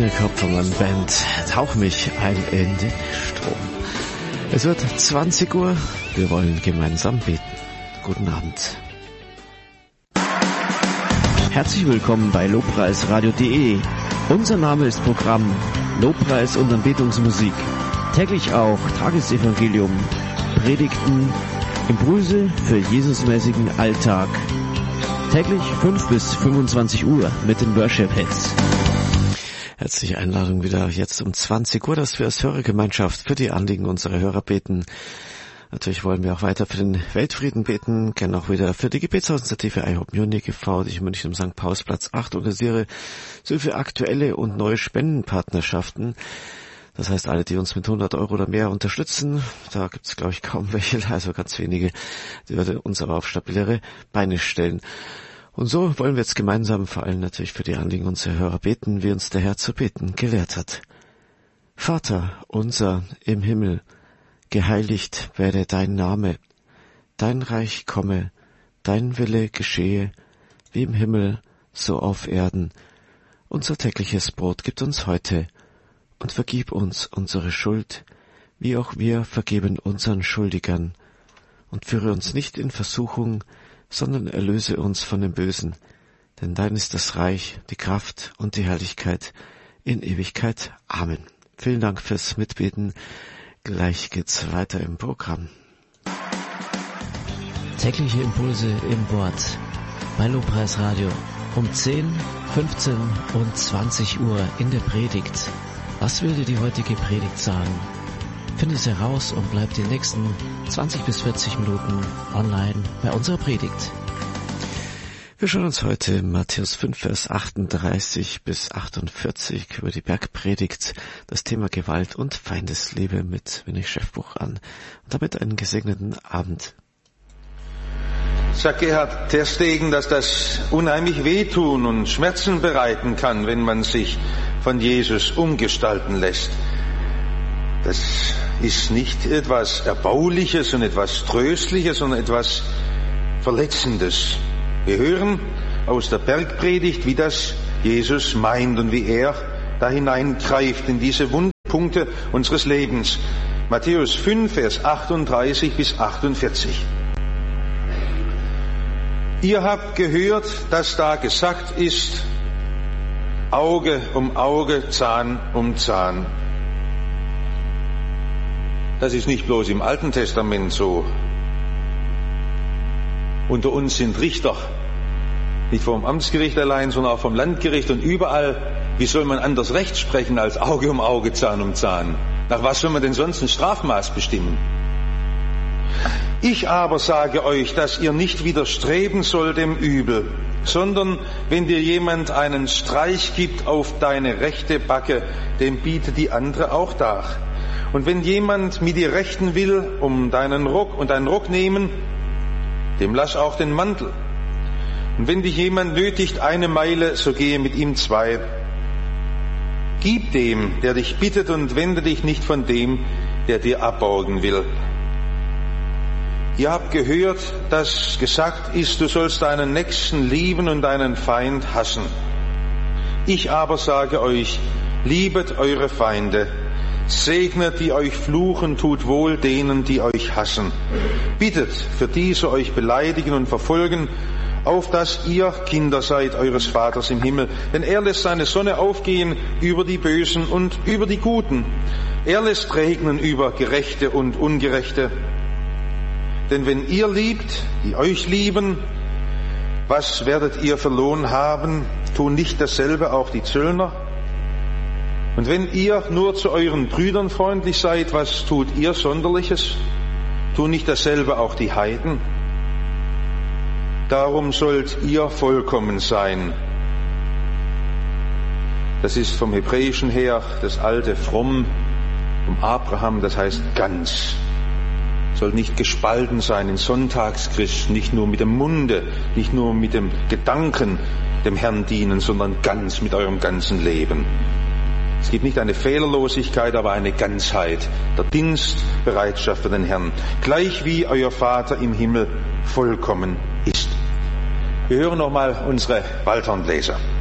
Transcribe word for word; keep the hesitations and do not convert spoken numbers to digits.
Daniel Kopfermann Band, Tauch mich ein in den Strom. Es wird zwanzig Uhr, wir wollen gemeinsam beten. Guten Abend. Herzlich willkommen bei Lobpreisradio punkt de. Unser Name ist Programm Lobpreis und Anbetungsmusik. Täglich auch Tagesevangelium, Predigten, Impulse für Jesusmäßigen Alltag. Täglich fünf bis fünfundzwanzig Uhr mit den Worship-Hits. Herzliche Einladung wieder jetzt um zwanzig Uhr, dass wir als Hörergemeinschaft für die Anliegen unserer Hörer beten. Natürlich wollen wir auch weiter für den Weltfrieden beten, gerne auch wieder für die Gebetsinitiative I Hope Munich e V, die ich in München am Sankt Paulsplatz acht organisiere, sowie für aktuelle und neue Spendenpartnerschaften. Das heißt, alle, die uns mit hundert Euro oder mehr unterstützen, da gibt es, glaube ich, kaum welche, also ganz wenige, die werden uns aber auf stabilere Beine stellen. Und so wollen wir jetzt gemeinsam vor allem natürlich für die Anliegen unserer Hörer beten, wie uns der Herr zu beten gelehrt hat. Vater unser im Himmel, geheiligt werde dein Name, dein Reich komme, dein Wille geschehe, wie im Himmel, so auf Erden. Unser tägliches Brot gib uns heute und vergib uns unsere Schuld, wie auch wir vergeben unseren Schuldigern. Und führe uns nicht in Versuchung, sondern erlöse uns von dem Bösen. Denn dein ist das Reich, die Kraft und die Herrlichkeit in Ewigkeit. Amen. Vielen Dank fürs Mitbeten. Gleich geht's weiter im Programm. Tägliche Impulse im Wort bei Lobpreisradio um zehn, fünfzehn und zwanzig Uhr in der Predigt. Was will dir die heutige Predigt sagen? Finde es heraus und bleib die nächsten zwanzig bis vierzig Minuten online bei unserer Predigt. Wir schauen uns heute Matthäus fünf, Vers achtunddreißig bis achtundvierzig über die Bergpredigt, das Thema Gewalt und Feindesliebe mit Winnie Schäffbuch an. Und damit einen gesegneten Abend. Sagt Gerhard Terstegen, dass das unheimlich wehtun und Schmerzen bereiten kann, wenn man sich von Jesus umgestalten lässt. Das ist nicht etwas Erbauliches und etwas Tröstliches, sondern etwas Verletzendes. Wir hören aus der Bergpredigt, wie das Jesus meint und wie er da hineingreift in diese Wunderpunkte unseres Lebens. Matthäus fünf, Vers achtunddreißig bis achtundvierzig. Ihr habt gehört, dass da gesagt ist, Auge um Auge, Zahn um Zahn. Das ist nicht bloß im Alten Testament so. Unter uns sind Richter, nicht vom Amtsgericht allein, sondern auch vom Landgericht und überall. Wie soll man anders Recht sprechen als Auge um Auge, Zahn um Zahn? Nach was soll man denn sonst ein Strafmaß bestimmen? Ich aber sage euch, dass ihr nicht widerstreben sollt dem Übel, sondern wenn dir jemand einen Streich gibt auf deine rechte Backe, dem biete die andere auch dar. Und wenn jemand mit dir rechten will, um deinen Rock und deinen Rock nehmen, dem lass auch den Mantel. Und wenn dich jemand nötigt eine Meile, so gehe mit ihm zwei. Gib dem, der dich bittet, und wende dich nicht von dem, der dir abborgen will. Ihr habt gehört, dass gesagt ist, du sollst deinen Nächsten lieben und deinen Feind hassen. Ich aber sage euch, liebet eure Feinde, segnet, die euch fluchen, tut wohl denen, die euch hassen. Bittet für die, so euch beleidigen und verfolgen, auf dass ihr Kinder seid eures Vaters im Himmel. Denn er lässt seine Sonne aufgehen über die Bösen und über die Guten. Er lässt regnen über Gerechte und Ungerechte. Denn wenn ihr liebt, die euch lieben, was werdet ihr für Lohn haben? Tun nicht dasselbe auch die Zöllner? Und wenn ihr nur zu euren Brüdern freundlich seid, was tut ihr Sonderliches? Tun nicht dasselbe auch die Heiden? Darum sollt ihr vollkommen sein. Das ist vom Hebräischen her das alte Fromm, vom Abraham, das heißt ganz. Soll nicht gespalten sein in Sonntagschrist, nicht nur mit dem Munde, nicht nur mit dem Gedanken dem Herrn dienen, sondern ganz mit eurem ganzen Leben. Es gibt nicht eine Fehlerlosigkeit, aber eine Ganzheit der Dienstbereitschaft für den Herrn, gleich wie euer Vater im Himmel vollkommen ist. Wir hören nochmal unsere Waldhornbläser.